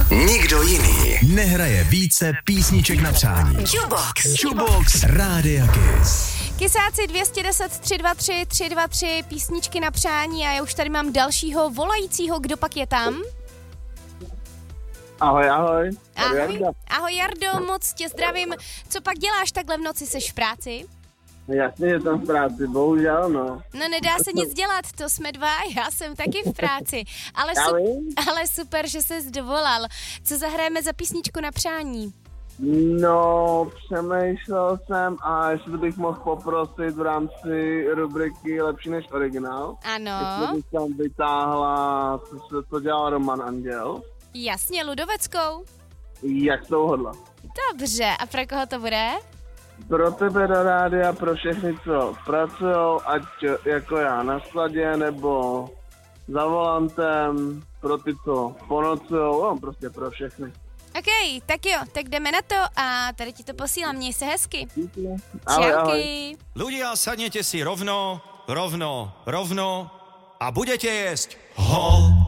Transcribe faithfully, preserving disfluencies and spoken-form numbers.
Nikdo jiný nehraje více písniček na přání. Jukebox. Jukebox Rádia Kiss. Kysáci dvě stě deset tři dva tři tři dva tři, písničky na přání a já už tady mám dalšího volajícího, kdo pak je tam? Ahoj, ahoj. Ahoj, Jarda. ahoj Jardo, moc tě zdravím. Co pak děláš takhle v noci, seš v práci? Jasně, že jsem v práci, bohužel, no. No nedá se nic dělat, to jsme dva, já jsem taky v práci. Ale, Já su- vím. ale super, že ses dovolal. Co zahrajeme za písničku na přání? No, přemýšlel jsem a jestli bych mohl poprosit v rámci rubriky Lepší než originál. Ano, Jestli bych tam vytáhla, co, se to dělal Roman Anděl. jasně, Ludoveckou. Jak to uhodla? Dobře, a pro koho to bude? Pro tebe do rádia, pro všechny, co pracujou, ať jako já na skladě, nebo za volantem, pro ty, co ponocujou, no, prostě pro všechny. OK, tak jo, tak jdeme na to a tady ti to posílám, měj se hezky. Ahoj, ahoj. Čauky. Ľudia, sadnete si rovno, rovno, rovno a budete jesť ho.